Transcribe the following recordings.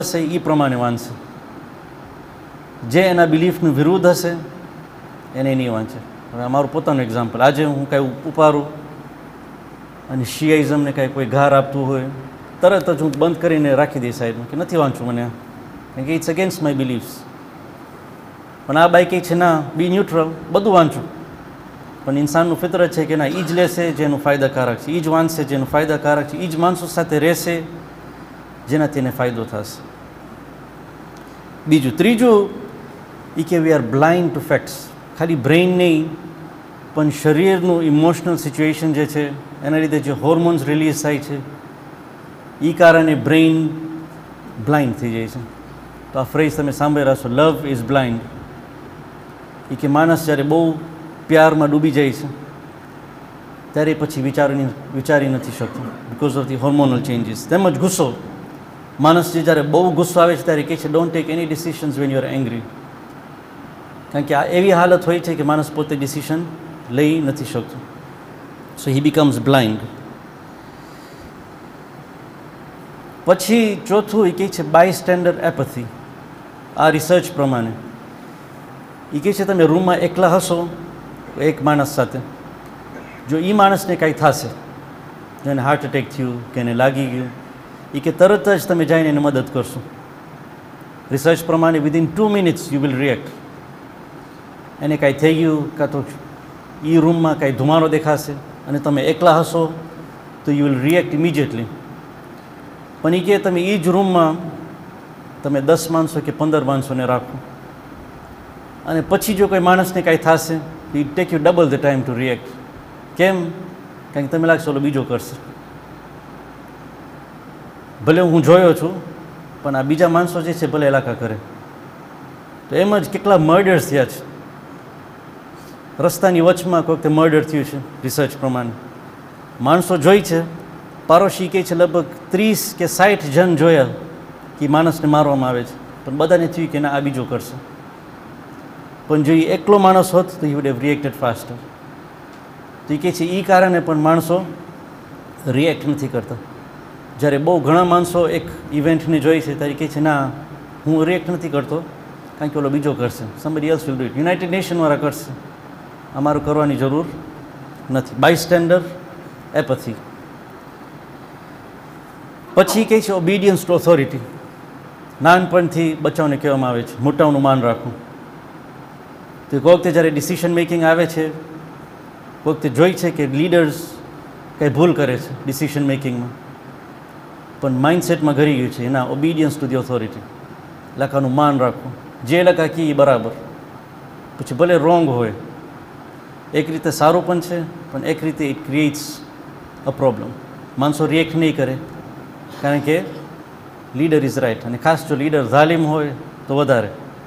હશે એ પ્રમાણે વાંચશે, જે એના બિલીફનું વિરુદ્ધ હશે એને નહીં વાંચે. હવે અમારું પોતાનું એક્ઝામ્પલ, આજે હું કાંઈ ઉપાડું અને શિયાઇઝમને કાંઈ કોઈ ઘાર આપતું હોય તરત જ હું બંધ કરીને રાખી દઈશ સાઈડમાં કે નથી વાંચું મને, કારણ કે ઇટ્સ અગેન્સ્ટ માય બિલીફ્સ. પણ આ બાઈ કહે છે ના, બી ન્યુટ્રલ, બધું વાંચું. પણ ઇન્સાનનું ફિતરત છે કે ના, એ જ લેશે જેનું ફાયદાકારક છે, એ જ વાંચશે જેનું ફાયદાકારક છે, એ જ માણસો સાથે રહેશે જેનાથી એને ફાયદો થશે. બીજું, ત્રીજું એ કે we are blind two facts. ખાલી બ્રેઇન નહીં પણ શરીરનું ઇમોશનલ સિચ્યુએશન જે છે એના લીધે જે હોર્મોન્સ રિલીઝ થાય છે એ કારણે બ્રેઇન બ્લાઇન્ડ થઈ જાય છે. તો આ ફ્રેઝ તમે સાંભળી રહ્યા છો, લવ ઇઝ બ્લાઇન્ડ. એ કે માણસ જ્યારે બહુ પ્યારમાં ડૂબી જાય છે ત્યારે પછી વિચારી નથી શકતો, because of the hormonal changes. તેમજ ગુસ્સો, માણસ જે જ્યારે બહુ ગુસ્સો આવે છે ત્યારે કહે છે don't take any decisions when you are angry. કારણ કે આ એવી હાલત હોય છે કે માણસ પોતે ડિસિશન લઈ નથી શકતો. સો હી બીકમ્સ બ્લાઇન્ડ. પછી ચોથું એ કહે છે બાય સ્ટેન્ડર્ડ એપથી. આ રિસર્ચ પ્રમાણે એ કહે છે તમે રૂમમાં એકલા હશો એક માણસ સાથે, જો એ માણસને કાંઈ થશે, જેને હાર્ટ એટેક થયું કે એને લાગી ગયું, એ કે તરત જ તમે જઈને એને મદદ કરશો. રિસર્ચ પ્રમાણે within 2 minutes you will react. એને કાંઈ થઈ ગયું કાં તો એ રૂમમાં કાંઈ ધુમાડો દેખાશે અને તમે એકલા હશો તો યુ વિલ રિએક્ટ ઇમિડિયેટલી. પણ એ કે તમે એ જ રૂમમાં તમે 10 માણસો કે 15 માણસોને રાખો અને પછી જો કોઈ માણસને કાંઈ થશે it take you double the time to react. કેમ? કારણ કે તમે લાગશે ઓલો બીજો કરશે. ભલે હું જોયો છું પણ આ બીજા માણસો જે છે ભલે એલાકા કરે. તો એમ જ કેટલા મર્ડર્સ થયા છે. રસ્તાની વચમાં કોઈ વખતે મર્ડર થયું છે રિસર્ચ પ્રમાણે. માણસો જોઈ છે, પાડોશી કહે છે લગભગ 30 કે 60 જણ જોયા કે માણસને મારવામાં આવે છે, પણ બધાને થયું કે ના આ બીજો કરશે. પણ જો એ એકલો માણસ હોત તો he would have reacted faster. તો એ કહે છે એ કારણે પણ માણસો રિએક્ટ નથી કરતા. જ્યારે બહુ ઘણા માણસો એક ઇવેન્ટને જોઈ છે ત્યારે કહે છે ના હું રિએક્ટ નથી કરતો કારણ કે ઓલો બીજો કરશે, somebody else will do it, United નેશનવાળા કરશે, અમારું કરવાની જરૂર નથી. બાયસ્ટેન્ડર એપથી. પછી કહે છે ઓબિડિયન્સ ટુ ઓથોરિટી. નાનપણથી બચ્ચાઓને કહેવામાં આવે છે મોટાઓનું માન રાખવું. તો કોઈ વખતે જ્યારે ડિસિશન મેકિંગ આવે છે, કોઈ વખતે જોઈ છે કે લીડર્સ કંઈ ભૂલ કરે છે ડિસિશન મેકિંગમાં, પણ માઇન્ડસેટમાં ઘરી ગયું છે એના ઓબિડિયન્સ ટુ ધી ઓથોરિટી. લખાનું માન રાખવું, જે લખા કી એ બરાબર, પછી ભલે રોંગ હોય. એક રીતે સારું પણ છે પણ એક રીતે ઇટ ક્રિએટ્સ અ પ્રોબ્લેમ. માણસો રિએક્ટ નહીં કરે કારણ કે લીડર ઇઝ રાઇટ, અને ખાસ જો લીડર ઝાલિમ હોય તો વધારે.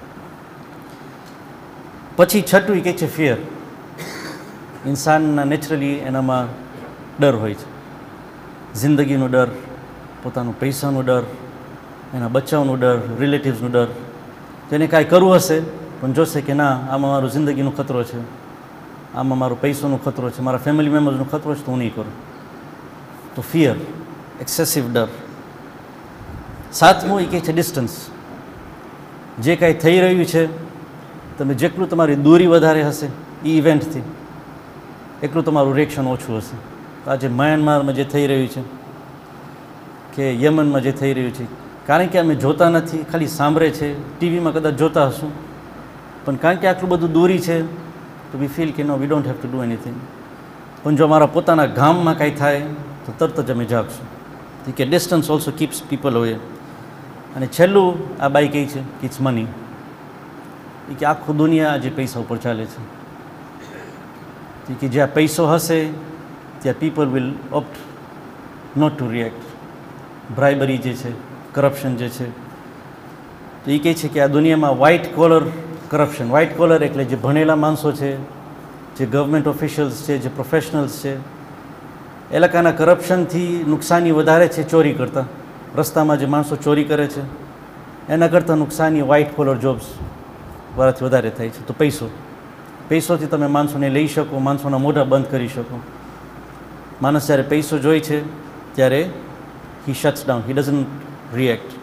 પછી છઠ્ઠું કહે છે ફિયર. ઇન્સાનના નેચરલી એનામાં ડર હોય છે, જિંદગીનો ડર, પોતાનું પૈસાનો ડર, એના બચ્ચાઓનો ડર, રિલેટિવ્સનો ડર. તેને કાંઈ કરવું હશે પણ જોશે કે ના આમાં મારો જિંદગીનો ખતરો છે, આમાં મારો પૈસાનો ખતરો છે, મારા ફેમિલી મેમ્બર્સનો ખતરો છે, તો હું નહીં કરું. તો ફિયર, એક્સેસિવ ડર. સાતમું એ કહે છે ડિસ્ટન્સ. જે કાંઈ થઈ રહ્યું છે તમે જેટલું તમારી દૂરી વધારે હશે એ ઇવેન્ટથી એટલું તમારું રિએક્શન ઓછું હશે. આજે મ્યાનમારમાં જે થઈ રહ્યું છે કે યમનમાં જે થઈ રહ્યું છે, કારણ કે અમે જોતા નથી, ખાલી સાંભળે છે, ટીવીમાં કદાચ જોતા હશું, પણ કારણ કે આટલું બધું દૂરી છે તો વી ફીલ કે નો we don't have to do anything. પણ જો અમારા પોતાના ગામમાં કાંઈ થાય તો તરત જ અમે જાગશું. કે ડિસ્ટન્સ ઓલ્સો કીપ્સ પીપલ અવે. અને છેલ્લું આ બાઈ કહે છે કે ઇટ્સ મની. એ કે આખું દુનિયા આજે પૈસા ઉપર ચાલે છે. કે જ્યાં પૈસો હશે ત્યાં people will opt not two react. બ્રાઇબરી જે છે, કરપ્શન જે છે, તો એ કહે છે કે આ દુનિયામાં white caller corruption. White caller એટલે જે ભણેલા માણસો છે, જે ગવર્મેન્ટ ઓફિશિયલ્સ છે, જે પ્રોફેશનલ્સ છે, એ લોકોના કરપ્શનથી નુકસાની વધારે છે ચોરી કરતાં. રસ્તામાં જે માણસો ચોરી કરે છે એના કરતાં નુકસાની વ્હાઇટ કોલર જોબ્સ વાળાથી વધારે થાય છે. તો પૈસોથી તમે માણસોને લઈ શકો, માણસોના મોઢા બંધ કરી શકો. માણસ જ્યારે પૈસો જોઈ છે ત્યારે હી શટ્સ ડાઉન, હી ડઝન્ટ રિએક્ટ.